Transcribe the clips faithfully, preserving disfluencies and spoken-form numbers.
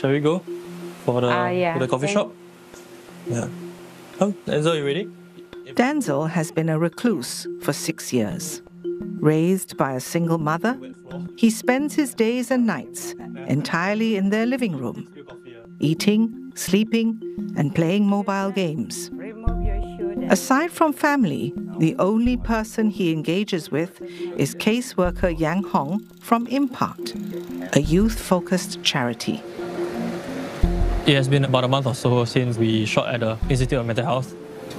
shall we go for the, uh, yeah. for the coffee shop? Yeah. Oh, Denzel, you ready? Denzel has been a recluse for six years. Raised by a single mother, he spends his days and nights entirely in their living room, eating, sleeping, and playing mobile games. Aside from family, the only person he engages with is caseworker Yang Hong from Impact, a youth-focused charity. It has been about a month or so since we shot at the Institute of Mental Health.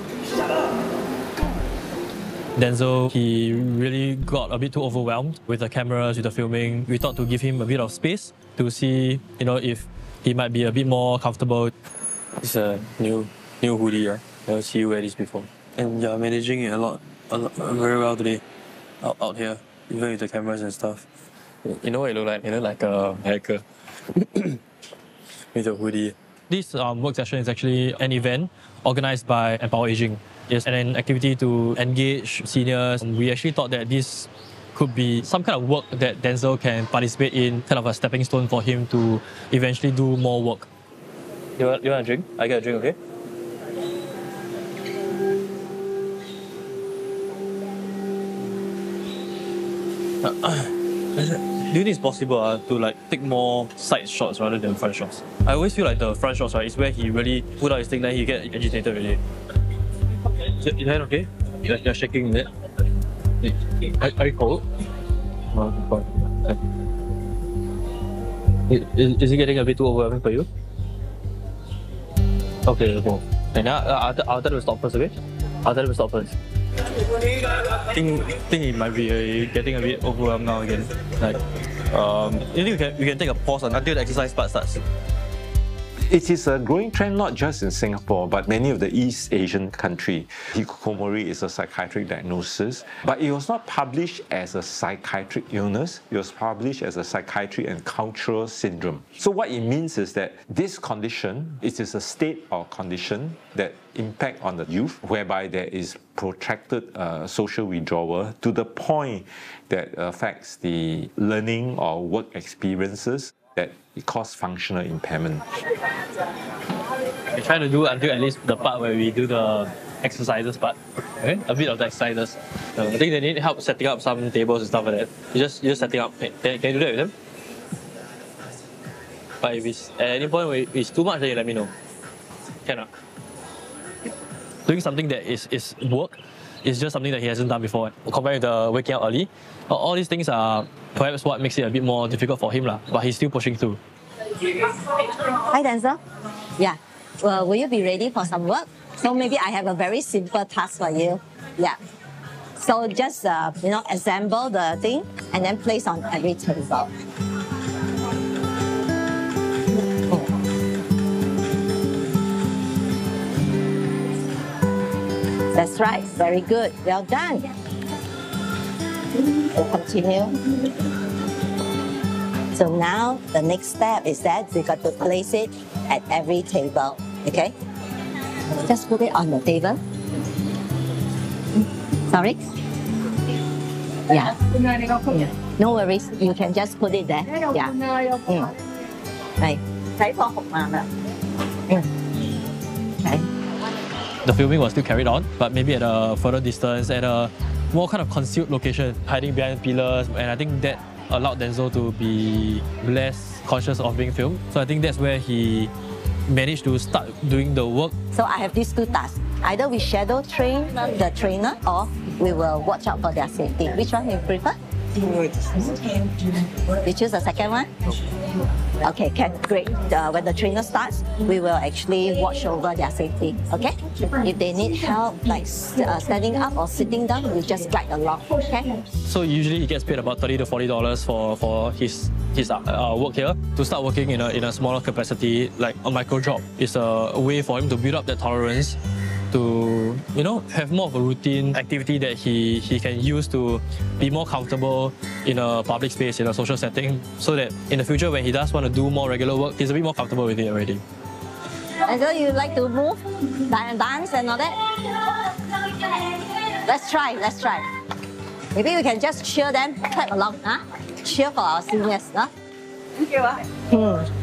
Denzel, he really got a bit too overwhelmed with the cameras, with the filming. We thought to give him a bit of space to see, you know, if he might be a bit more comfortable. It's a new new hoodie, right? Never see you wear this before. And you're managing it a lot, a lot very well today, out, out here, even with the cameras and stuff. You know what you look like? You look like a hacker with a hoodie. This um, work session is actually an event organized by Empower Aging. It's an activity to engage seniors. We actually thought that this could be some kind of work that Denzel can participate in, kind of a stepping stone for him to eventually do more work. You want, you want a drink? I get a drink, okay? Uh, do you think it's possible uh, to like take more side shots rather than front shots? I always feel like the front shots, right, is where he really put out his thing, then he get agitated really. Is your hand okay? You're, you're shaking, is it? Are, are you cold? No, okay. Is, is it getting a bit too overwhelming for you? Okay, cool. And now I'll, I'll tell him to stop first, okay? I'll tell him to stop first. I think, think it might be uh, getting a bit overwhelmed now again. Like, um, you think we can, we can take a pause until the exercise part starts? It is a growing trend not just in Singapore, but many of the East Asian countries. Hikikomori is a psychiatric diagnosis, but it was not published as a psychiatric illness. It was published as a psychiatric and cultural syndrome. So what it means is that this condition, it is a state or condition that impact on the youth, whereby there is protracted uh, social withdrawal to the point that affects the learning or work experiences, that it causes functional impairment. We try to do until at least the part where we do the exercises part, okay? A bit of the exercises. Uh, I think they need help setting up some tables and stuff like that. You just, you just setting up. Can, can you do that with them? But if it's, at any point where it's too much, then you let me know. Cannot. Doing something that is, is work is just something that he hasn't done before. Compared with the waking up early, all these things are perhaps what makes it a bit more difficult for him, lah. But he's still pushing through. Hi, Denzel. Yeah. Well, will you be ready for some work? So maybe I have a very simple task for you. Yeah. So just uh, you know, assemble the thing and then place on every table. That's right. Very good. Well done. We'll continue. So now the next step is that we got to place it at every table. Okay? Just put it on the table. Sorry? Yeah. yeah. No worries. You can just put it there. Yeah. Mm. Right. Mm. Okay. The filming was still carried on, but maybe at a further distance, at a more kind of concealed location, hiding behind pillars, and I think that allowed Denzel to be less conscious of being filmed. So I think that's where he managed to start doing the work. So I have these two tasks. Either we shadow train the trainer or we will watch out for their safety. Which one you prefer? You choose the second one? Okay, can, great. Uh, when the trainer starts, we will actually watch over their safety, okay? If they need help, like uh, standing up or sitting down, we just guide along, okay? So usually he gets paid about thirty to forty dollars for, for his, his uh, work here. To start working in a, in a smaller capacity, like a micro job, is a way for him to build up that tolerance, to, you know, have more of a routine activity that he, he can use to be more comfortable in a public space, in a social setting, so that in the future when he does want to do more regular work, he's a bit more comfortable with it already. And so you like to move, dance and all that? Let's try, let's try. Maybe we can just cheer them, clap along, huh? Cheer for our seniors, huh? Thank you. Hmm.